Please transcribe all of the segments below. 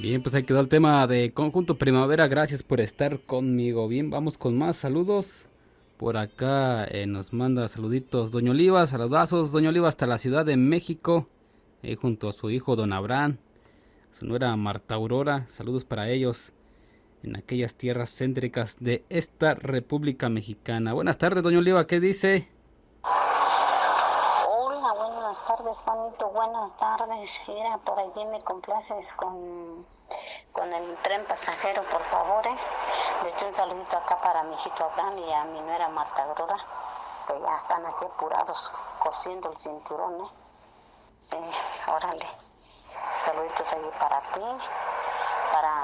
Bien, pues ahí quedó el tema de Conjunto Primavera. Gracias por estar conmigo. Bien, vamos con más saludos. Por acá nos manda saluditos Doña Oliva, saludazos Doña Oliva hasta la Ciudad de México, junto a su hijo Don Abraham, su nuera Marta Aurora. Saludos para ellos en aquellas tierras céntricas de esta República Mexicana. Buenas tardes, Doña Oliva, ¿qué dice? Hola, buenas tardes, Juanito. Buenas tardes. Mira, por aquí me complaces con el tren pasajero, por favor. Les doy un saludito acá para mi hijito Abraham y a mi nuera Marta Aurora, que ya están aquí apurados cosiendo el cinturón. Sí, órale. Saluditos ahí para ti, para,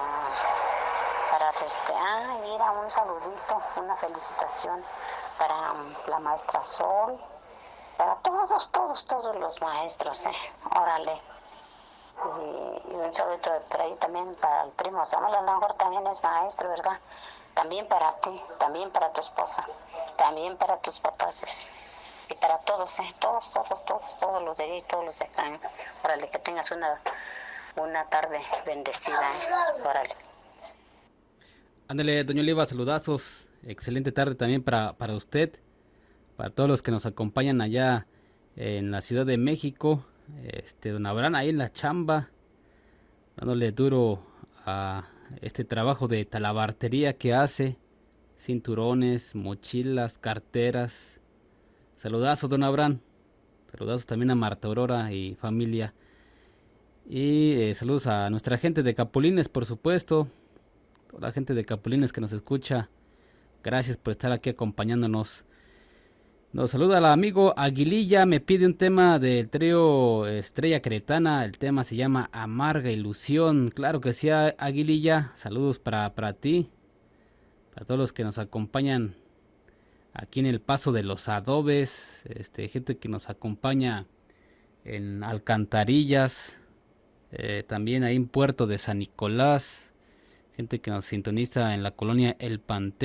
mira, un saludito, una felicitación para la maestra Sol, para todos los maestros, órale. Y un saludo por ahí también para el primo Samuel, a lo mejor también es maestro, ¿verdad? También para ti, también para tu esposa, también para tus papás, y para todos, todos los de allá y todos los de acá. Órale, que tengas una tarde bendecida, órale. Ándale, Doña Oliva, saludazos. Excelente tarde también para usted, para todos los que nos acompañan allá en la Ciudad de México. Don Abraham ahí en la chamba, dándole duro a este trabajo de talabartería que hace. Cinturones, mochilas, carteras. Saludazos, don Abraham. Saludazos también a Marta Aurora y familia. Y saludos a nuestra gente de Capulines, por supuesto. Toda la gente de Capulines que nos escucha. Gracias por estar aquí acompañándonos. Nos saluda el amigo Aguililla, me pide un tema del trío Estrella Queretana. El tema se llama Amarga Ilusión. Claro que sí, Aguililla. Saludos para ti, para todos los que nos acompañan aquí en el Paso de los Adobes. Gente que nos acompaña en Alcantarillas. También ahí en Puerto de San Nicolás. Gente que nos sintoniza en la colonia El Panteo.